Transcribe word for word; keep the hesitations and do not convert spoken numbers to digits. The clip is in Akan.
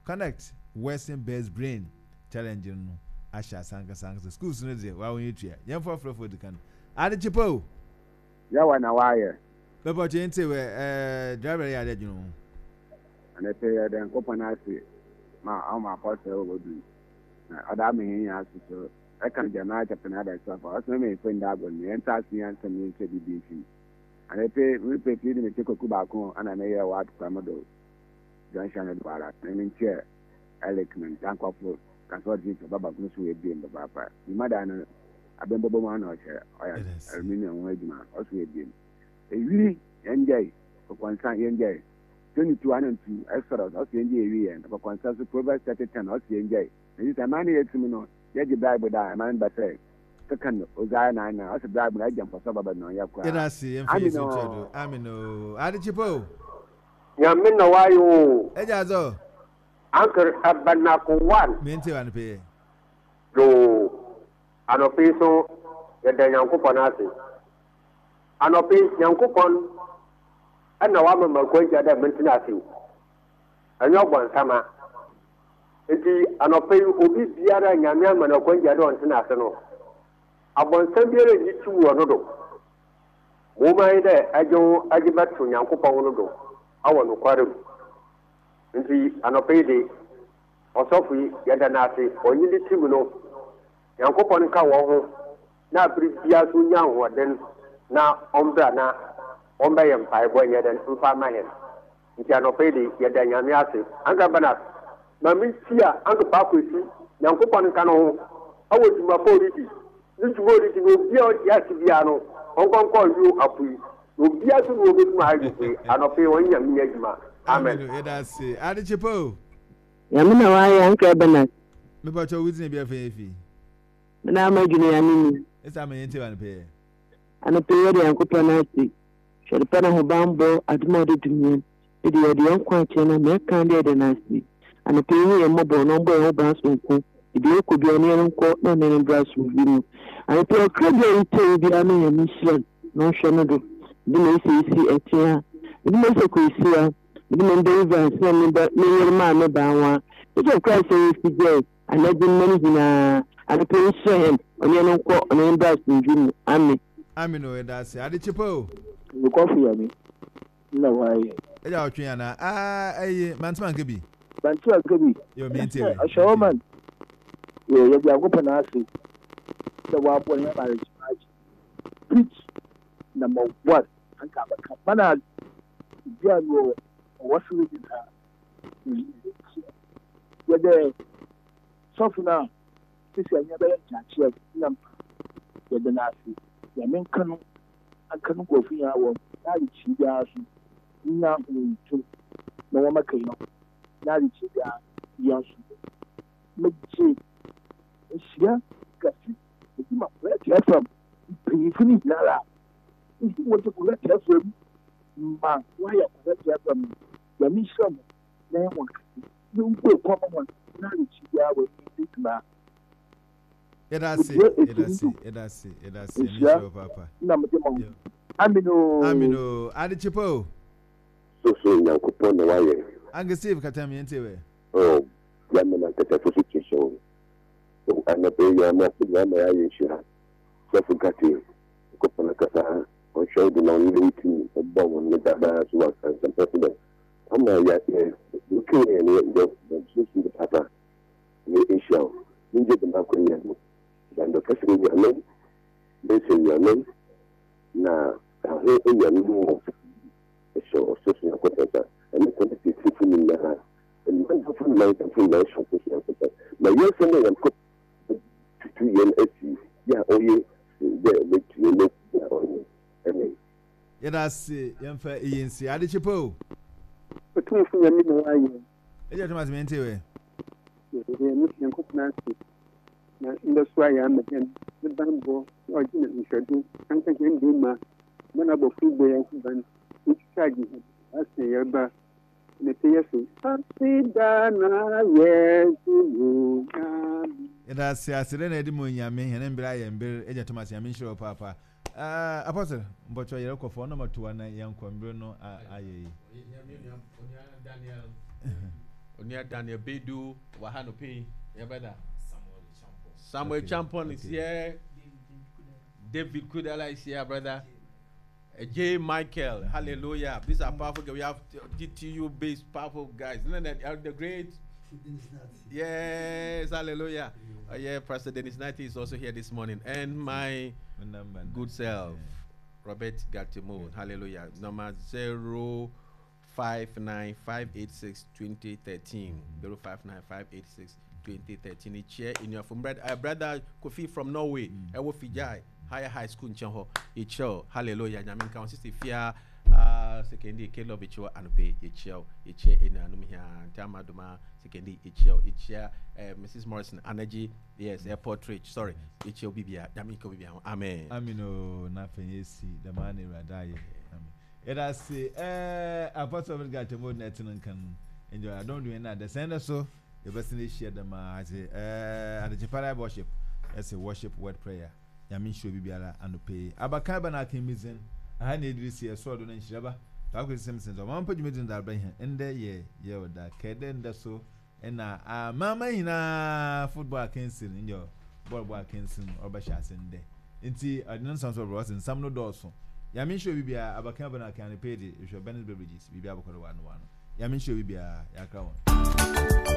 connect Western Best Brain Challenge no asha sanga sanga schools no dey wa won yetua yem for for for the can ade chipo ya wa na wire bebo chente we eh driver ya de junu and they ya den kopana si ma am ma pose o godu ada me ya so I can get na Japan ada so for us me friend da go ni enta si an se me se bi fi and I pay we pay ti me take ku ba ko ana na ya wa kwamado junction e bara me chair electment dan ko for kan so di baba ko so e bi en baba pa ni mada na abembo bo ma na o che oya aluminium wa eduma o so e bi e wi enjay ko kwansan enjay twenty-two and two extra o so enjay wi en ko kwansan so Proverbs thirty ten o so enjay ni ta mani yetimi no ye di Bible da man ba say second Uzziah nine na o so Bible na jam for so baba no ya kwa ina si en fi so chedo amino ade chipo ya min na wayo eja zo Anchor abana ko one mente wan pe do anope so ya da Yankopon ase anope Yankopon ana wa ma ko ja da mintina ase anyo bon sama enti anope obi biara nyame ama na ko ja da ontina ase no abonsan biara ji tu wo no do mo mai da ajo ajibatu Yankopon no do awo no kware nti anope de osofu yada na ase onyi di timu no Yankopon ka wo ho na pribia so nya ho den na ombra na omba yem pai bo nya den mfa ma hen nti anope de yada nyame ase anga bana na mi tia anga pa ko si Yankopon ka no ho awo tuma politi ni tumo ri no bia ya si bia no onkon ko yu apui no bia so no be tuma ayi anope won nya mi adwuma amen eda se ade chipo Yamina waya anka bana. Me ba cho within be afa efi. Na ma gini yanini. Esa me yente wan pe. Ana period Yankopon ase. Sheri pana ho bambo aduma de dumien. Edi yedi yankwa chena me kan de de nasi. Ana period ye mobo no mbo e ba sunku. Edi eko bi ani nko na ne bra su vinu. Ana period krebe ite bi ani ye mission. No shono do. Di me isi isi etia. Di me se ko isi ya. Di me deliver se me ba me yer ma me ba wa. Ije Christ is today. Ana di mani na ana period shen. Oni nko oni bra su vinu. Amen. Amino eda se ade chipo. We coffee ya me. Na why? Eja otwe yana ah ayi mantman kebi. Bantu agabi. Yo me yente. A show man. Yo ye Yankopon ase. The wa bo ya marriage match. Preach number one. Anka ba bana dia no wasu ni ta. Ye de sofuna sisi anya ba ya chachi na ye de na ase. Ya men kanu akanu go fi ya wo na ri chi ya su na untu na wa makai no na ri chi ya ya su meje sia kasi ti ma pre ti afam pri fini lara ti mo to kula ti afam ma wa ya kula ti afam ya mi sham na wa ni ko ko ma na ri chi ya wo ti ma Edasi, edasi, edasi, edasi, Mister Papa. Amino, Amino, ade chipo. So so Yankopon na waye. Anga save katami entewe. Oh, yamma na tata for situation. So ana be yamma so yamma ya yin shira. So fugati ko pana kasa on show the non limiting about one with that so was some president. Amma ya looking and the the papa the issue. Ninje the makuri and the person you know, they say you know, now, I hear you know, so, social contact, and the quantity of food in the hand, and one of them might have been nice for this. My young son, I'm put to you and see, yeah, oh, yeah, there, make you look, I mean, yet I see, young fair E N C, Adi Chipo. but two for your little eye. It just must be entewe. That's why I'm again the bamboo or in schedule. And again, do my one of the food there, and which charges as a year back. And the T S O. It has said, I didn't mean Yamin and Brian Bill, Eja Thomas Yamin show papa. Uh, Apostle, but you're a for number two and a young Bruno. Aye. Onia Daniel Bedu, Wahano P. Yeah, brother. Samuel okay. Champon okay. is here. David Kudala is here, brother. Uh, J. Michael, hallelujah. These are powerful guys. We have T T U based powerful guys. Isn't that uh, the great? Yes, hallelujah. Uh, yeah, Pastor Dennis Nati is also here this morning. And my good self, Robert Gatimo, hallelujah. Number zero five nine five eight six twenty thirteen. zero five nine five eight six twenty thirteen. It's here in your from brother, uh, brother Kofi from Norway. I will Fijai. Higher high school in Chanho, it's show, hallelujah. Yamin Council, Fia, uh, secondary, Kelo, it's your and pay, it's show, it's here in Anumia, Tamaduma, secondary, it's show, it's here, Missus Morrison, Energy, yes, airport rich, sorry, it's your Bibia, Yamin Kobia, amen. I mean, no, nothing you see, the man in Radai. It has say, eh, a part of it got a more net and can enjoy. I don't do another sender, so the best in this year, the man, I say, eh, at the Japara worship, as a worship word prayer. Yamin show bibiara and pay. Abakaba na kimizin. I had this year sword on Shaba. Talk with Simpsons. I want to put you in that by him. And there, yeah, yeah, that Kaden, that's so. And now, ah, Mamma in a football Kinston in your ball Kinston or Bashas in there. And see, I didn't sound so ross and some no dorsal. Yamin show bibia Abakaba na can pay it if your Bennett's beverages. Bibia one one. Yamin show bibia Yakawan.